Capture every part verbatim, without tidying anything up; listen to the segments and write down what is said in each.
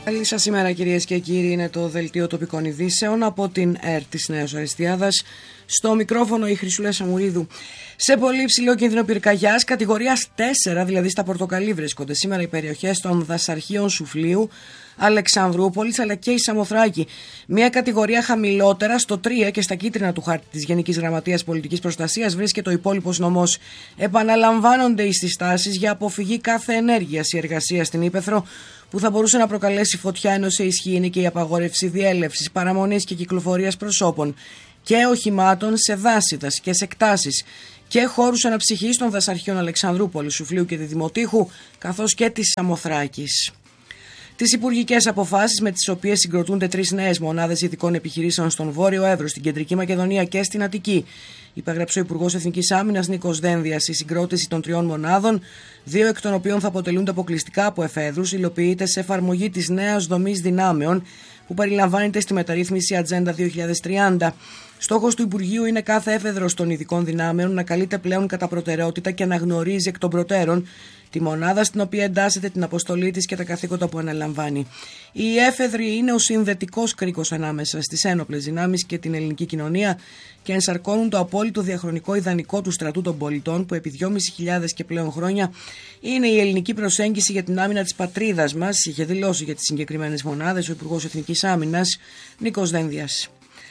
Καλή σας ημέρα κυρίες και κύριοι, είναι το Δελτίο Τοπικών Ειδήσεων από την ΕΡΤ της Νέας Ορεστιάδας. Στο μικρόφωνο η Χρυσούλα Σαμουρίδου. Σε πολύ υψηλό κίνδυνο πυρκαγιάς, κατηγορίας τέσσερα, δηλαδή στα πορτοκαλί, βρίσκονται σήμερα οι περιοχές των δασαρχείων Σουφλίου, Αλεξανδρούπολης αλλά και η Σαμοθράκη. Μια κατηγορία χαμηλότερα, στο τρία και στα κίτρινα του χάρτη της Γενικής Γραμματείας Πολιτικής Προστασίας, βρίσκεται ο υπόλοιπος νομός. Επαναλαμβάνονται οι συστάσεις για αποφυγή κάθε ενέργειας ή εργασία στην Ύπαιθρο που θα μπορούσε να προκαλέσει φωτιά, ενώ σε ισχύ είναι και η απαγόρευση διέλευσης, παραμονής και κυκλοφορίας προσώπων και οχημάτων σε δάση, δασικές εκτάσεις και χώρους αναψυχής των δασαρχείων Αλεξανδρούπολης, Σουφλίου και τη Δημοτήχου, καθώς και της Σαμοθράκης. Τις υπουργικές αποφάσεις με τις οποίες συγκροτούνται τρεις νέες μονάδες ειδικών επιχειρήσεων στον Βόρειο Εύρο, στην Κεντρική Μακεδονία και στην Αττική, υπέγραψε ο Υπουργός Εθνικής Άμυνας Νίκος Δένδιας. Η συγκρότηση των τριών μονάδων, δύο εκ των οποίων θα αποτελούνται αποκλειστικά από εφέδρους, υλοποιείται σε εφαρμογή της νέας δομής δυνάμεων που περιλαμβάνεται στη μεταρρύθμιση Ατζέντα δύο χιλιάδες τριάντα. Στόχος του Υπουργείου είναι κάθε έφεδρος των ειδικών δυνάμεων να καλείται πλέον κατά προτεραιότητα και να γνωρίζει εκ των προτέρων τη μονάδα στην οποία εντάσσεται, την αποστολή της και τα καθήκοντα που αναλαμβάνει. Οι έφεδροι είναι ο συνδετικός κρίκος ανάμεσα στις ένοπλες δυνάμεις και την ελληνική κοινωνία και ενσαρκώνουν το απόλυτο διαχρονικό ιδανικό του στρατού των πολιτών, που επί δυόμισι χιλιάδες και πλέον χρόνια είναι η ελληνική προσέγγιση για την άμυνα της πατρίδας μας, είχε δηλώσει για τις συγκεκριμένες μονάδες ο Υπουργός Εθνικής Άμυνας Νίκος Δένδιας.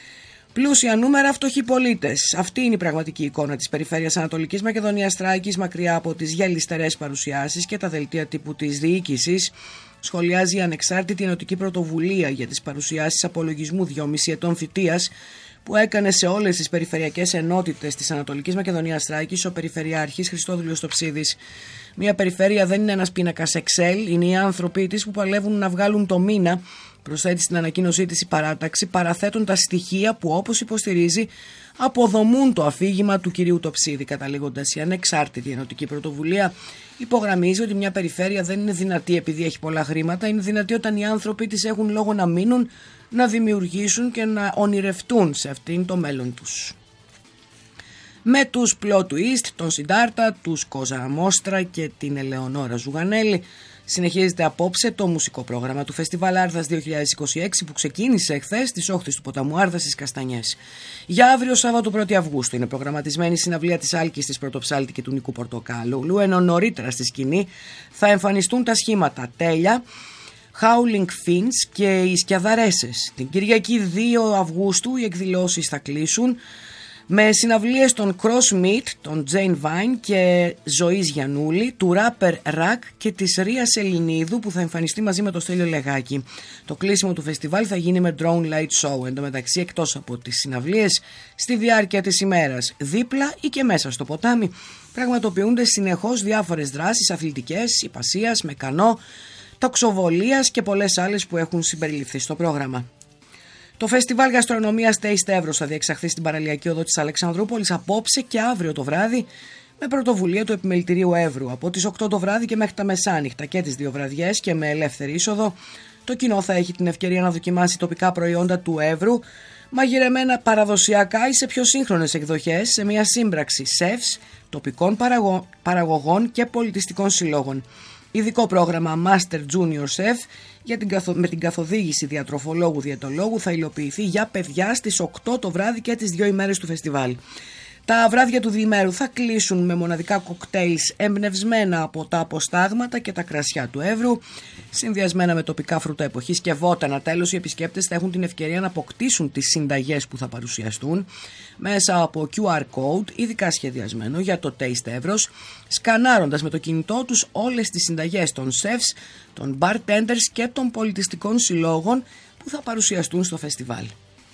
Πλούσια νούμερα, φτωχοί πολίτες. Αυτή είναι η πραγματική εικόνα της περιφέρειας Ανατολικής Μακεδονίας Θράκης, μακριά από τις γελιστερές παρουσιάσεις και τα δελτία τύπου της διοίκησης. Σχολιάζει η ανεξάρτητη ενωτική πρωτοβουλία για τις παρουσιάσεις απολογισμού δυόμισι ετών θητείας που έκανε σε όλες τις περιφερειακές ενότητες της Ανατολικής Μακεδονίας Θράκης ο Περιφερειάρχης Χριστόδουλος Τοψίδης. Μια περιφέρεια δεν είναι ένας πίνακας Excel, είναι οι άνθρωποι της που παλεύουν να βγάλουν το μήνα. Προσθέτει στην ανακοίνωσή της η παράταξη, παραθέτοντας στοιχεία που, όπως υποστηρίζει, αποδομούν το αφήγημα του κυρίου Τοψίδη. Καταλήγοντας, η ανεξάρτητη ενωτική πρωτοβουλία υπογραμμίζει ότι μια περιφέρεια δεν είναι δυνατή επειδή έχει πολλά χρήματα, είναι δυνατή όταν οι άνθρωποι της έχουν λόγο να μείνουν, να δημιουργήσουν και να ονειρευτούν σε αυτήν το μέλλον τους. Με τους Plot Twist, τον Συντάρτα, τους Κόζα Αμόστρα και την Ελεονόρα Ζουγανέλη, συνεχίζεται απόψε το μουσικό πρόγραμμα του Φεστιβάλ Άρδας δύο χιλιάδες είκοσι έξι που ξεκίνησε εχθές στις όχθες του ποταμού Άρδας στις Καστανιές. Για αύριο Σάββατο πρώτη Αυγούστου είναι προγραμματισμένη η συναυλία της Άλκης της Πρωτοψάλτη και του Νικού Πορτοκάλου, ενώ νωρίτερα στη σκηνή θα εμφανιστούν τα σχήματα Τέλεια, Howling Fins και οι Σκιαδαρέσες. Την Κυριακή δύο Αυγούστου οι εκδηλώσεις θα κλείσουν με συναυλίες των Cross Meat, των Jane Vine και Ζωής Γιαννούλη, του Rapper Rack και της Ρίας Ελληνίδου που θα εμφανιστεί μαζί με το Στέλιο Λεγάκη. Το κλείσιμο του φεστιβάλ θα γίνει με drone light show. Εν τω μεταξύ, εκτός από τις συναυλίες, στη διάρκεια της ημέρας, δίπλα ή και μέσα στο ποτάμι, πραγματοποιούνται συνεχώς διάφορες δράσεις αθλητικές, υπασίας, μεκανό, τοξοβολίας και πολλές άλλες που έχουν συμπεριληφθεί στο πρόγραμμα. Το Φεστιβάλ Γαστρονομίας Taste Εύρος θα διεξαχθεί στην παραλιακή οδό της Αλεξανδρούπολης απόψε και αύριο το βράδυ με πρωτοβουλία του Επιμελητηρίου Εύρου. Από τις οκτώ το βράδυ και μέχρι τα μεσάνυχτα και τις δύο βραδιές και με ελεύθερη είσοδο, το κοινό θα έχει την ευκαιρία να δοκιμάσει τοπικά προϊόντα του Εύρου, μαγειρεμένα παραδοσιακά ή σε πιο σύγχρονες εκδοχές, σε μια σύμπραξη σεφς, τοπικών παραγω... παραγωγών και πολιτιστικών συλλόγων. Ειδικό πρόγραμμα Master Junior Chef για την καθο... με την καθοδήγηση διατροφολόγου-διαιτολόγου θα υλοποιηθεί για παιδιά στις οκτώ το βράδυ και τις δύο ημέρες του φεστιβάλ. Τα βράδια του διημέρου θα κλείσουν με μοναδικά κοκτέιλς εμπνευσμένα από τα αποστάγματα και τα κρασιά του Εύρου, συνδυασμένα με τοπικά φρούτα εποχής και βότανα. Τέλος, οι επισκέπτες θα έχουν την ευκαιρία να αποκτήσουν τις συνταγές που θα παρουσιαστούν μέσα από κιου αρ code, ειδικά σχεδιασμένο για το Taste Εύρος, σκανάροντας με το κινητό τους όλες τις συνταγές των chefs, των bartenders και των πολιτιστικών συλλόγων που θα παρουσιαστούν στο φεστιβάλ.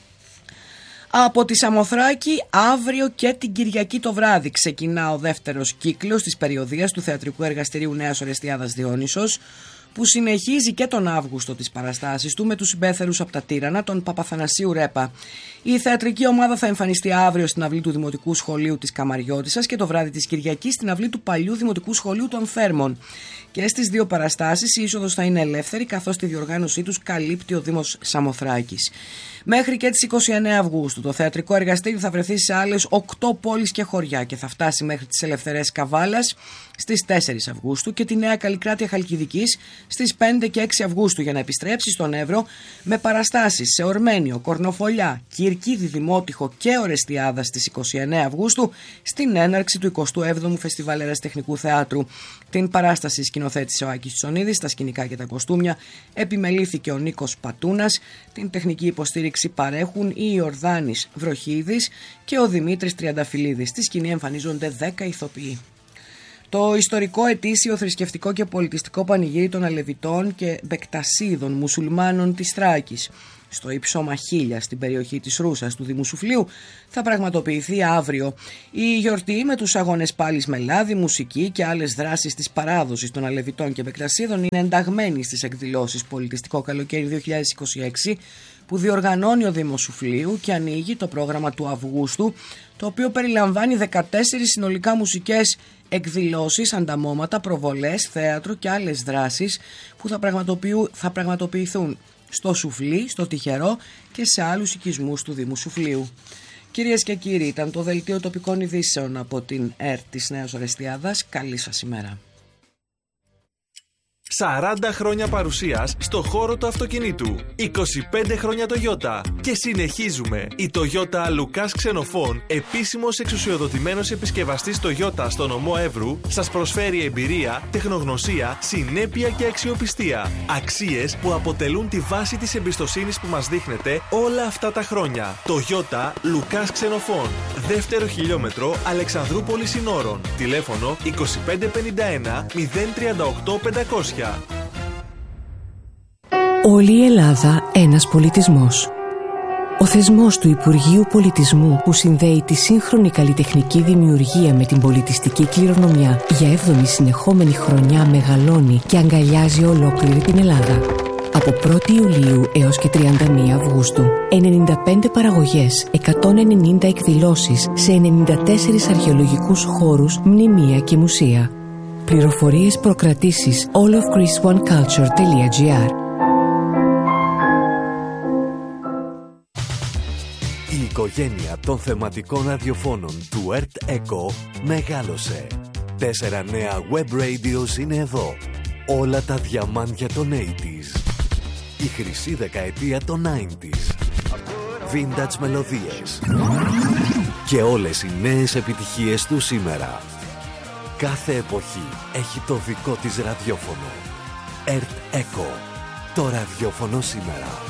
Από τη Σαμοθράκη, αύριο και την Κυριακή το βράδυ ξεκινά ο δεύτερος κύκλος της περιοδίας του Θεατρικού Εργαστηρίου Νέας Ορεστιάδας Διόνυσος, που συνεχίζει και τον Αύγουστο τις παραστάσεις του με τους συμπέθερους από τα Τύρανα, τον Παπαθανασίου Ρέπα. Η θεατρική ομάδα θα εμφανιστεί αύριο στην αυλή του Δημοτικού Σχολείου της Καμαριώτισσας και το βράδυ της Κυριακής στην αυλή του παλιού Δημοτικού Σχολείου των Θέρμων. Και στις δύο παραστάσεις η είσοδος θα είναι ελεύθερη, καθώς τη διοργάνωσή τους καλύπτει ο Δήμος Σαμοθράκης. Μέχρι και τις είκοσι εννέα Αυγούστου το θεατρικό εργαστήριο θα βρεθεί σε άλλες οκτώ πόλεις και χωριά και θα φτάσει μέχρι τις Ελευθερές Καβάλας στις τέσσερις Αυγούστου και τη Νέα Καλλικράτεια Χαλκιδικής στις πέντε και έξι Αυγούστου για να επιστρέψει στον Εύρο με παραστάσεις σε Ορμένιο, Κορνοφολιά, Κυρκίδη, Δημότυχο και Ορεστιάδα στις είκοσι εννέα Αυγούστου στην έναρξη του εικοστού έβδομου Φεστιβάλ Ερασιτεχνικού Θεάτρου. Την παράσταση σκηνοθέτησε ο Άκης Τσονίδης, τα σκηνικά και τα κοστούμια επιμελήθηκε ο Νίκος Πατούνας, την τεχνική υποστήριξη παρέχουν η Ιορδάνης Βροχίδης και ο Δημήτρης Τριανταφυλλίδης. Στη σκηνή εμφανίζονται δέκα ηθοποιοί. Το ιστορικό ετήσιο θρησκευτικό και πολιτιστικό πανηγύρι των Αλεβιτών και Μπεκτασίδων μουσουλμάνων της Θράκης στο Υψώμα Χίλια στην περιοχή της Ρούσας του Δήμου Σουφλίου θα πραγματοποιηθεί αύριο. Η γιορτή με τους αγώνες πάλης με λάδι, μουσική και άλλες δράσεις της παράδοσης των Αλεβιτών και Μπεκτασίδων είναι ενταγμένη στις εκδηλώσεις Πολιτιστικό Καλοκαίρι δύο χιλιάδες είκοσι έξι που διοργανώνει ο Δήμος Σουφλίου και ανοίγει το πρόγραμμα του Αυγούστου, το οποίο περιλαμβάνει δεκατέσσερις συνολικά μουσικές εκδηλώσεις, ανταμώματα, προβολές, θέατρο και άλλες δράσεις που θα, θα πραγματοποιηθούν στο Σουφλί, στο Τυχερό και σε άλλους οικισμούς του Δήμου Σουφλίου. Κυρίες και κύριοι, ήταν το Δελτίο Τοπικών Ειδήσεων από την ΕΡΤ της Νέας Ορεστιάδας. Καλή σας ημέρα. σαράντα χρόνια παρουσίας στο χώρο του αυτοκινήτου. είκοσι πέντε χρόνια Toyota. Και συνεχίζουμε. Η Toyota Λουκάς Ξενοφών, επίσημος εξουσιοδοτημένος επισκευαστής Toyota στο νομό Εύρου, σας προσφέρει εμπειρία, τεχνογνωσία, συνέπεια και αξιοπιστία. Αξίες που αποτελούν τη βάση της εμπιστοσύνης που μας δείχνετε όλα αυτά τα χρόνια. Toyota Λουκάς Ξενοφών. Δεύτερο χιλιόμετρο Αλεξανδρούπολης Συνόρων. Τηλέφωνο είκοσι πέντε πενήντα ένα μηδέν τριάντα οκτώ πεντακόσια. Όλη η Ελλάδα ένας πολιτισμός. Ο θεσμός του Υπουργείου Πολιτισμού που συνδέει τη σύγχρονη καλλιτεχνική δημιουργία με την πολιτιστική κληρονομιά για έβδομη συνεχόμενη χρονιά μεγαλώνει και αγκαλιάζει ολόκληρη την Ελλάδα. Από πρώτη Ιουλίου έως και τριάντα μία Αυγούστου, ενενήντα πέντε παραγωγές, εκατόν ενενήντα εκδηλώσεις σε ενενήντα τέσσερις αρχαιολογικούς χώρους, μνημεία και μουσεία. Πληροφορίες προκρατήσεις all of greece one culture dot gr. Η οικογένεια των θεματικών ραδιοφώνων του ΕΡΤ Echo μεγάλωσε. Τέσσερα νέα web radios είναι εδώ. Όλα τα διαμάντια των ογδόντα. Η χρυσή δεκαετία των ενενήντα. Vintage μελωδίες. Και όλες οι νέες επιτυχίες του σήμερα. Κάθε εποχή έχει το δικό της ραδιόφωνο. ΕΡΤ Echo. Το ραδιόφωνο σήμερα.